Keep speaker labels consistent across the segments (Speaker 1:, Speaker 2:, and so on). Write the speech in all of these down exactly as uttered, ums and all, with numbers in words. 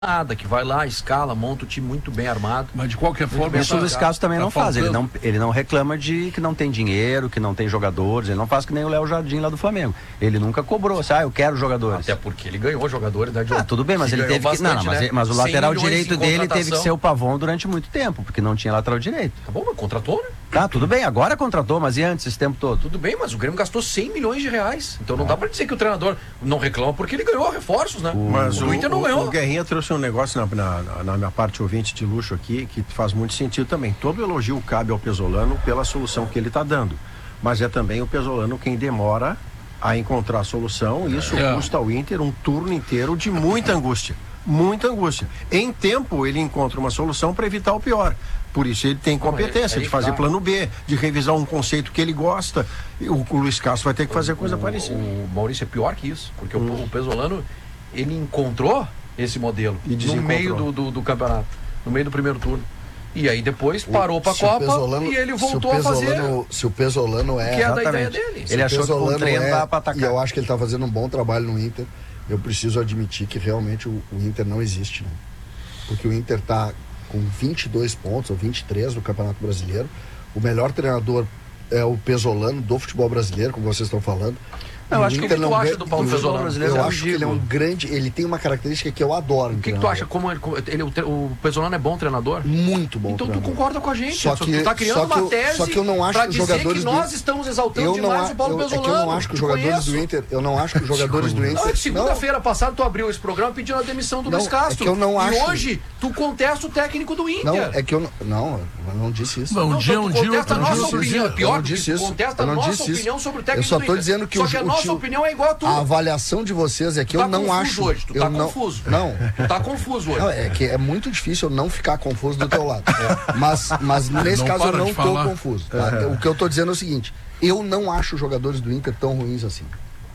Speaker 1: nada, que vai lá, escala, monta o time muito bem armado.
Speaker 2: Mas de qualquer forma...
Speaker 3: Isso o Luiz Castro também
Speaker 2: tá
Speaker 3: não faz, ele
Speaker 2: faltando.
Speaker 3: não, ele não reclama de que não tem dinheiro, que não tem jogadores, ele não faz que nem o Léo Jardim lá do Flamengo. Ele nunca cobrou, assim, ah, eu quero jogadores.
Speaker 1: Até porque ele ganhou jogadores, né,
Speaker 3: Ah, tudo bem, mas
Speaker 1: que
Speaker 3: ele teve que...
Speaker 1: bastante,
Speaker 3: Não, não, mas,
Speaker 1: né?
Speaker 3: mas o lateral direito dele teve que
Speaker 1: contratação.
Speaker 3: ser o Pavon durante muito tempo, porque não tinha lateral direito.
Speaker 1: Tá bom, mas contratou, né?
Speaker 3: Tá, tudo bem, agora contratou, mas e antes, esse tempo todo?
Speaker 1: Tudo bem, mas o Grêmio gastou cem milhões de reais. Então não dá pra dizer que o treinador não reclama porque ele ganhou reforços, né?
Speaker 4: Mas
Speaker 1: o,
Speaker 4: o,
Speaker 1: o Inter não
Speaker 4: o,
Speaker 1: ganhou.
Speaker 4: o Guerrinha trouxe um negócio na, na, na minha parte ouvinte de luxo aqui, que faz muito sentido também. Todo elogio cabe ao Pesolano pela solução que ele está dando. Mas é também o Pesolano quem demora a encontrar a solução. E isso
Speaker 2: É.
Speaker 4: custa ao Inter um turno inteiro de muita angústia. Muita angústia. Em tempo, ele encontra uma solução para evitar o pior. Por isso ele tem competência
Speaker 1: aí
Speaker 4: de fazer
Speaker 1: tá.
Speaker 4: plano B, de revisar um conceito que ele gosta. E o, o Luiz Castro vai ter que fazer coisa
Speaker 1: o,
Speaker 4: parecida.
Speaker 1: O Maurício é pior que isso, porque
Speaker 4: Hum.
Speaker 1: o, o Pesolano, ele encontrou esse modelo
Speaker 4: E
Speaker 1: no
Speaker 4: desencontrou.
Speaker 1: meio do, do, do campeonato, no meio do primeiro turno. E aí depois
Speaker 5: O-
Speaker 1: parou pra
Speaker 5: se o
Speaker 1: Copa
Speaker 5: Pesolano-
Speaker 1: e ele
Speaker 5: se o
Speaker 1: voltou a fazer
Speaker 5: Pesolano- Se o Pesolano é...
Speaker 1: que é da ideia
Speaker 3: exatamente.
Speaker 1: dele.
Speaker 3: Ele achou que com o
Speaker 5: Pesolano
Speaker 3: treino
Speaker 5: é,
Speaker 3: dava pra atacar.
Speaker 5: E eu acho que ele tá fazendo um bom trabalho no Inter. Eu preciso admitir que realmente o, o Inter não existe, né? Porque o Inter tá com vinte e dois pontos, ou vinte e três no Campeonato Brasileiro. O melhor treinador é o Pesolano do futebol brasileiro, como vocês estão falando.
Speaker 3: Eu
Speaker 5: E
Speaker 3: acho
Speaker 5: o
Speaker 3: que
Speaker 5: Inter
Speaker 1: o que tu
Speaker 5: não
Speaker 1: acha
Speaker 5: ganha-
Speaker 1: do Paulo
Speaker 5: o-
Speaker 1: Pesolano?
Speaker 3: brasileiro
Speaker 5: Eu
Speaker 3: é um
Speaker 5: acho que ele é um
Speaker 3: digo.
Speaker 5: grande... Ele tem uma característica que eu adoro.
Speaker 1: O que, que tu acha? Como ele, como ele, o, tre- o Pesolano é bom treinador?
Speaker 5: Muito bom
Speaker 1: Então tu
Speaker 5: treinador.
Speaker 1: concorda com a gente.
Speaker 5: Só
Speaker 1: Só
Speaker 5: que-
Speaker 1: tu tá criando
Speaker 5: só que
Speaker 1: uma
Speaker 5: eu-
Speaker 1: tese
Speaker 5: só que eu não acho
Speaker 1: pra
Speaker 5: que os
Speaker 1: dizer
Speaker 5: jogadores
Speaker 1: que nós
Speaker 5: do-
Speaker 1: estamos exaltando
Speaker 5: Eu não,
Speaker 1: demais
Speaker 5: a-
Speaker 1: o Paulo
Speaker 5: eu, é
Speaker 1: Pesolano.
Speaker 5: que eu não acho que os
Speaker 1: Te
Speaker 5: jogadores
Speaker 1: conheço.
Speaker 5: do Inter... Eu não acho que os jogadores do Inter...
Speaker 1: Não, segunda-feira passada tu abriu esse programa pedindo a demissão do
Speaker 5: Não,
Speaker 1: Luiz Castro.
Speaker 5: é que eu não
Speaker 1: e
Speaker 5: acho-
Speaker 1: hoje tu contesta o técnico do Inter.
Speaker 5: Não, é que eu não... Não, eu não disse isso.
Speaker 2: Não, um
Speaker 1: Não,
Speaker 2: dia,
Speaker 1: então
Speaker 2: um
Speaker 1: tu
Speaker 2: dia,
Speaker 1: contesta a
Speaker 2: outro dia,
Speaker 1: nossa
Speaker 2: outro
Speaker 1: opinião.
Speaker 2: dia.
Speaker 1: É pior
Speaker 5: Eu não
Speaker 1: que
Speaker 5: disse
Speaker 1: tu
Speaker 5: isso.
Speaker 1: contesta a
Speaker 5: Eu não
Speaker 1: nossa
Speaker 5: disse isso.
Speaker 1: opinião sobre o
Speaker 5: Eu
Speaker 1: técnico
Speaker 5: só
Speaker 1: do
Speaker 5: tô
Speaker 1: Inter.
Speaker 5: dizendo que
Speaker 1: Só
Speaker 5: o-
Speaker 1: que a
Speaker 5: o
Speaker 1: nossa
Speaker 5: tio-
Speaker 1: opinião é igual a tua.
Speaker 5: A avaliação de vocês é que
Speaker 1: Tu
Speaker 5: eu
Speaker 1: tá
Speaker 5: não
Speaker 1: confuso
Speaker 5: acho...
Speaker 1: hoje, tu
Speaker 5: eu
Speaker 1: tá
Speaker 5: não,
Speaker 1: confuso.
Speaker 5: Não.
Speaker 1: Tu tá confuso hoje.
Speaker 5: Não, é que é muito difícil eu não ficar confuso do teu lado. Mas, mas nesse
Speaker 2: Não
Speaker 5: caso eu
Speaker 2: para
Speaker 5: não
Speaker 2: de
Speaker 5: tô
Speaker 2: falar.
Speaker 5: confuso. Tá? O que eu tô dizendo é o seguinte: eu não acho os jogadores do Inter tão ruins assim.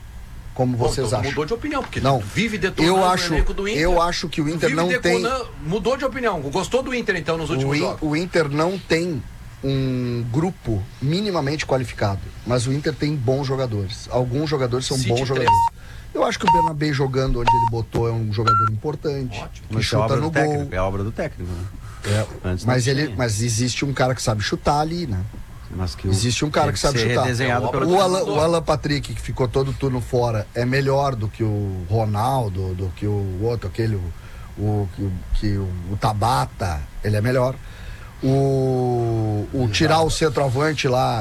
Speaker 5: Como
Speaker 1: Bom,
Speaker 5: vocês
Speaker 1: então tu
Speaker 5: acham.
Speaker 1: mudou de opinião, porque
Speaker 5: Não.
Speaker 1: tu vive detonando
Speaker 5: Eu
Speaker 1: o
Speaker 5: acho,
Speaker 1: elenco do Inter.
Speaker 5: eu acho que o
Speaker 1: Tu
Speaker 5: Inter
Speaker 1: vive
Speaker 5: não tem.
Speaker 1: detonando- Mudou de opinião. Gostou do Inter, então, nos últimos
Speaker 5: O, In-
Speaker 1: jogos?
Speaker 5: o Inter não tem um grupo minimamente qualificado, mas o Inter tem bons jogadores. Alguns jogadores são
Speaker 1: Cite
Speaker 5: bons
Speaker 1: três.
Speaker 5: jogadores. Eu acho que o Bernabé jogando onde ele botou é um jogador importante,
Speaker 1: Ótimo.
Speaker 5: que
Speaker 3: Mas é
Speaker 5: chuta
Speaker 3: obra
Speaker 5: no
Speaker 3: do
Speaker 5: gol.
Speaker 3: técnico, é obra do técnico, né?
Speaker 5: É,
Speaker 3: Antes não
Speaker 5: mas ele,
Speaker 3: tinha.
Speaker 5: mas existe um cara que sabe chutar ali, né?
Speaker 3: Mas que o-
Speaker 5: Existe um cara
Speaker 3: tem
Speaker 5: que sabe
Speaker 3: ser
Speaker 5: chutar.
Speaker 3: redesenhado
Speaker 1: É
Speaker 3: pelo
Speaker 1: obra
Speaker 5: O
Speaker 1: do
Speaker 5: Alan,
Speaker 1: treinador.
Speaker 5: o Alan Patrick, que ficou todo turno fora, é melhor do que o Ronaldo, do que o outro, aquele, o, o, que, o- que o, o Tabata, ele é melhor. O, o tirar o centroavante lá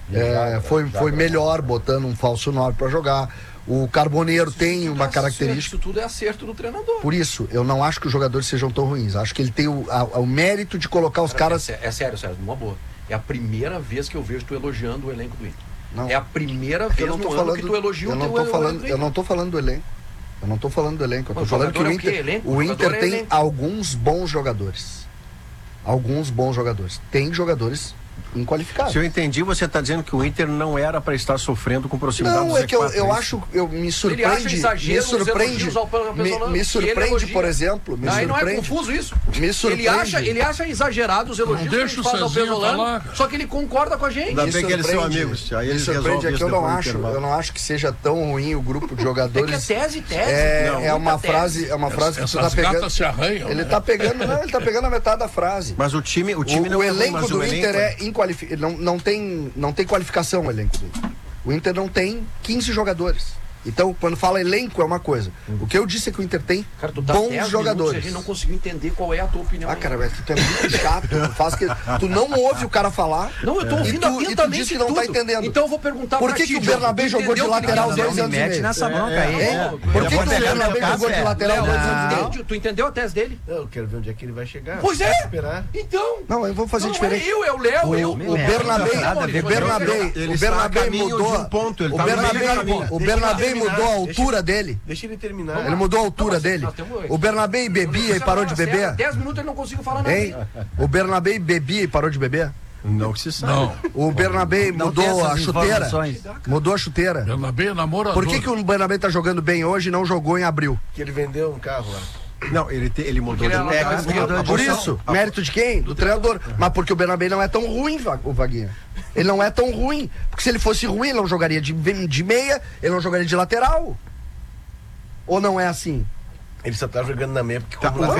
Speaker 5: é, foi, foi melhor, botando um falso nove para jogar. O Carboneiro tem uma característica.
Speaker 1: Isso tudo é acerto do treinador.
Speaker 5: Por isso, eu não acho que os jogadores sejam tão ruins. Acho que ele tem o, a- o mérito de colocar os caras.
Speaker 1: É, sé- é sério, Sérgio, uma boa. É a primeira vez que eu vejo tu elogiando o elenco do Inter.
Speaker 5: Não.
Speaker 1: É a primeira
Speaker 5: Eu
Speaker 1: vez
Speaker 5: não
Speaker 1: no
Speaker 5: tô
Speaker 1: ano
Speaker 5: falando,
Speaker 1: que tu elogia
Speaker 5: eu
Speaker 1: o
Speaker 5: não
Speaker 1: teu
Speaker 5: tô
Speaker 1: elenco
Speaker 5: falando,
Speaker 1: do
Speaker 5: eu
Speaker 1: Inter.
Speaker 5: não tô falando do elenco. Eu não tô falando do elenco, eu tô
Speaker 1: Mas o
Speaker 5: falando que o
Speaker 1: jogador é o quê?
Speaker 5: Inter,
Speaker 1: Elenco?
Speaker 5: o
Speaker 1: O
Speaker 5: Inter
Speaker 1: jogador é
Speaker 5: tem
Speaker 1: elenco.
Speaker 5: alguns bons jogadores. Alguns bons jogadores. Tem jogadores inqualificados.
Speaker 4: Se eu entendi, você está dizendo que o Inter não era para estar sofrendo com proximidade
Speaker 5: Não,
Speaker 4: do
Speaker 5: é que eu,
Speaker 4: Z quatro,
Speaker 5: eu
Speaker 4: isso?
Speaker 5: acho, eu me
Speaker 1: Ele acha
Speaker 5: surpreende,
Speaker 1: exagero
Speaker 5: me
Speaker 1: os
Speaker 5: surpreende,
Speaker 1: elogios ao Paulo
Speaker 5: me,
Speaker 1: Pesolano,
Speaker 5: me
Speaker 1: que ele
Speaker 5: surpreende,
Speaker 1: elogia.
Speaker 5: por exemplo, me
Speaker 1: Aí não é
Speaker 5: surpreende.
Speaker 1: confuso isso.
Speaker 5: Me surpreende.
Speaker 1: Ele acha, ele acha exagerado os elogios que a
Speaker 2: deixa
Speaker 1: gente
Speaker 2: o
Speaker 1: faz ao
Speaker 2: Cezinha
Speaker 1: Pesolano,
Speaker 2: falar.
Speaker 1: só que ele concorda com a gente.
Speaker 4: Ainda
Speaker 5: Me
Speaker 4: bem que eles são
Speaker 5: surpreende-
Speaker 4: amigos, aí
Speaker 5: me
Speaker 4: eles
Speaker 5: surpreende
Speaker 4: resolvem
Speaker 5: é que
Speaker 4: isso
Speaker 5: eu não
Speaker 4: depois do
Speaker 5: acho,
Speaker 4: intervalo.
Speaker 5: eu não acho que seja tão ruim o grupo de
Speaker 1: É que
Speaker 5: jogadores.
Speaker 1: é tese, tese.
Speaker 5: É,
Speaker 1: Não,
Speaker 5: é uma
Speaker 1: muita tese.
Speaker 5: frase, é uma frase que tu tá
Speaker 2: Essas
Speaker 5: pegando.
Speaker 2: gatas se arranham.
Speaker 5: Ele
Speaker 2: né?
Speaker 5: tá pegando, não, ele tá pegando a metade da frase.
Speaker 4: Mas o time, o time
Speaker 5: o,
Speaker 4: não
Speaker 5: o
Speaker 4: é ruim,
Speaker 5: elenco
Speaker 4: mas
Speaker 5: do
Speaker 4: o
Speaker 5: Inter
Speaker 4: elenco
Speaker 5: é inqualificado. Não, não, tem, não tem qualificação o elenco do Inter. O Inter não tem quinze jogadores. Então, quando fala elenco, é uma coisa. O que eu disse é que o Inter tem
Speaker 1: Cara, tu tá
Speaker 5: bons
Speaker 1: dez
Speaker 5: jogadores.
Speaker 1: minutos e a gente não conseguiu entender qual é a tua opinião.
Speaker 5: Ah,
Speaker 1: ainda.
Speaker 5: cara, mas tu é muito chato. Tu, faz que, tu não ouve o cara falar.
Speaker 1: Não, eu tô
Speaker 5: e
Speaker 1: ouvindo
Speaker 5: tu, e tu
Speaker 1: atentamente
Speaker 5: diz que não
Speaker 1: tudo.
Speaker 5: tá entendendo.
Speaker 1: Então eu vou perguntar
Speaker 5: Por
Speaker 1: pra
Speaker 5: que
Speaker 1: ti,
Speaker 5: que o
Speaker 1: Diogo.
Speaker 5: Bernabé
Speaker 1: Tu
Speaker 5: jogou de
Speaker 1: entendeu que ele
Speaker 5: lateral
Speaker 1: quer
Speaker 5: dois
Speaker 1: dizer?
Speaker 3: Não me
Speaker 5: anos e
Speaker 3: mete
Speaker 5: meio?
Speaker 3: nessa bronca aí.
Speaker 5: Hein?
Speaker 3: É.
Speaker 5: Por que,
Speaker 3: Eu
Speaker 5: que
Speaker 3: vou
Speaker 5: o
Speaker 3: pegar
Speaker 5: Bernabé
Speaker 3: meu
Speaker 5: jogou de
Speaker 3: café.
Speaker 5: lateral
Speaker 1: Léo,
Speaker 5: dois anos e
Speaker 1: tu
Speaker 5: meio?
Speaker 1: entende- tu entendeu a tese dele?
Speaker 6: Eu quero ver onde é que ele vai chegar.
Speaker 1: Pois
Speaker 6: Tem
Speaker 1: é.
Speaker 6: que esperar.
Speaker 1: Então.
Speaker 5: Não, eu vou fazer
Speaker 1: Não
Speaker 5: diferente.
Speaker 1: é eu, é o Léo.
Speaker 5: O,
Speaker 1: eu,
Speaker 5: o
Speaker 3: Meu,
Speaker 5: Bernabé,
Speaker 3: nada a ver
Speaker 5: o
Speaker 3: com
Speaker 5: Bernabé,
Speaker 4: ele
Speaker 5: o
Speaker 4: está a
Speaker 5: Bernabé
Speaker 4: caminho de
Speaker 5: mudou.
Speaker 4: um ponto, ele
Speaker 5: o
Speaker 4: tá no
Speaker 5: Bernabé,
Speaker 4: meio do caminho.
Speaker 5: o
Speaker 6: Deixa
Speaker 5: Bernabé
Speaker 6: ele terminar,
Speaker 5: mudou a
Speaker 6: deixa
Speaker 5: altura dele.
Speaker 6: Deixa ele terminar.
Speaker 5: Ele mudou a altura
Speaker 1: Não, mas
Speaker 5: dele.
Speaker 1: nós temos-
Speaker 5: O Bernabé bebia e parou de beber?
Speaker 1: dez minutos ele não conseguiu falar nada.
Speaker 5: Hein? O Bernabé bebia e parou de beber?
Speaker 4: Não que se sabe.
Speaker 2: Não.
Speaker 5: O Bernabé
Speaker 3: Não tem
Speaker 5: mudou a
Speaker 3: essas
Speaker 5: chuteira?
Speaker 3: informações.
Speaker 5: Mudou a chuteira?
Speaker 2: Bernabé namorador.
Speaker 5: Por que, que o Bernabé tá jogando bem hoje e não jogou em abril?
Speaker 6: Que ele vendeu um carro lá.
Speaker 4: Não, ele, te, ele mudou
Speaker 1: Porque
Speaker 4: de
Speaker 1: ele
Speaker 4: lugar.
Speaker 1: era
Speaker 3: técnico,
Speaker 1: um
Speaker 3: mudou de
Speaker 5: Por
Speaker 3: posição.
Speaker 5: isso, mérito de quem? Do treinador. Mas porque o Bernabé não é tão ruim, Va- o Vaguinha. Ele não é tão ruim. Porque se ele fosse ruim, ele não jogaria de, de meia, ele não jogaria de lateral. Ou não é assim?
Speaker 6: Ele só tá jogando na meia porque
Speaker 4: Tá,
Speaker 6: como
Speaker 4: o